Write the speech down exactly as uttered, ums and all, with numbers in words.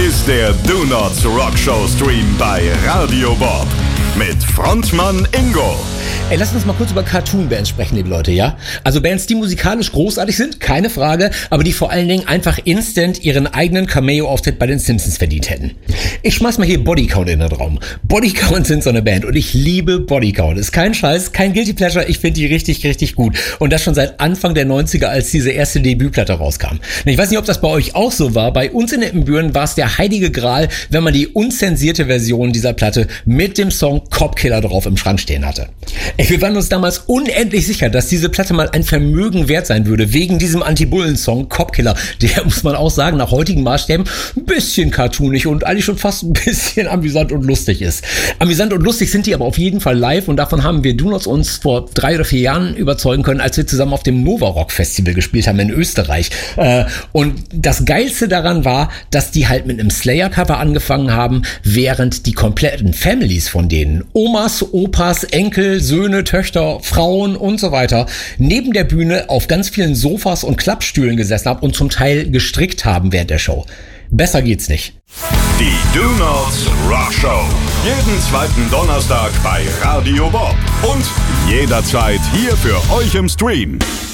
ist der Do Nots Rock Show Stream bei Radio Bob mit Frontmann Ingo. Ey, lass uns mal kurz über Cartoon-Bands sprechen, liebe Leute, ja? Also Bands, die musikalisch großartig sind, keine Frage, aber die vor allen Dingen einfach instant ihren eigenen Cameo-Auftritt bei den Simpsons verdient hätten. Ich schmeiß mal hier Bodycount in den Raum. Bodycount sind so eine Band und ich liebe Bodycount. Ist kein Scheiß, kein Guilty Pleasure, ich finde die richtig, richtig gut. Und das schon seit Anfang der neunziger, als diese erste Debütplatte rauskam. Ich weiß nicht, ob das bei euch auch so war. Bei uns in Ippenbüren war es der heilige Gral, wenn man die unzensierte Version dieser Platte mit dem Song Copkiller drauf im Schrank stehen hatte. Ey, wir waren uns damals unendlich sicher, dass diese Platte mal ein Vermögen wert sein würde, wegen diesem Anti-Bullen-Song Copkiller. Der, muss man auch sagen, nach heutigen Maßstäben ein bisschen cartoonig und eigentlich schon fast ein bisschen amüsant und lustig ist. Amüsant und lustig sind die aber auf jeden Fall live und davon haben wir Do Nots uns vor drei oder vier Jahren überzeugen können, als wir zusammen auf dem Nova Rock Festival gespielt haben in Österreich. Und das Geilste daran war, dass die halt mit einem Slayer-Cover angefangen haben, während die kompletten Families von denen, Omas, Opas, Enkel, Söhne, Töchter, Frauen und so weiter, neben der Bühne auf ganz vielen Sofas und Klappstühlen gesessen haben und zum Teil gestrickt haben während der Show. Besser geht's nicht. Die Do Nots Rock Show. Jeden zweiten Donnerstag bei Radio Bob. Und jederzeit hier für euch im Stream.